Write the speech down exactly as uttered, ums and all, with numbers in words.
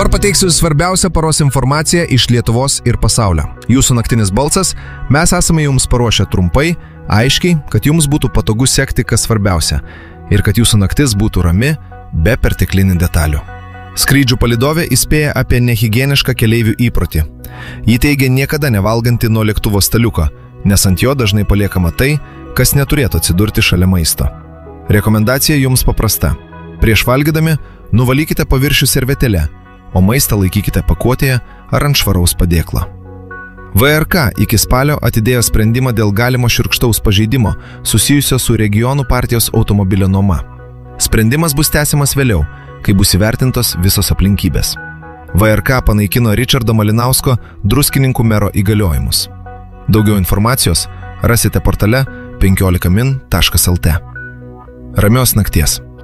Dabar pateiksiu svarbiausią paros informaciją iš Lietuvos ir pasaulio. Jūsų naktinis balsas, mes esame jums paruošę trumpai, aiškiai, kad jums būtų patogu sekti, kas svarbiausia, ir kad jūsų naktis būtų rami, be perteklinių detalių. Skrydžių palydovė įspėja apie nehigienišką keleivių įprotį. Ji teigia niekada nevalganti nuo lėktuvo staliuko, nes ant jo dažnai paliekama tai, kas neturėtų atsidurti šalia maisto. Rekomendacija jums paprasta. Prieš valgydami nuvalykite paviršių servetėle, o maistą laikykite pakuotėje ar ant švaraus padėklo. V R K iki spalio atidėjo sprendimą dėl galimo šiurkštaus pažeidimo susijusio su regionų partijos automobilio nuoma. Sprendimas bus tęsiamas vėliau, kai bus įvertintos visos aplinkybės. V R K panaikino Ričardo Malinausko Druskininkų mero įgaliojimus. Daugiau informacijos rasite portale penkiolika min taškas lt. Ramios nakties.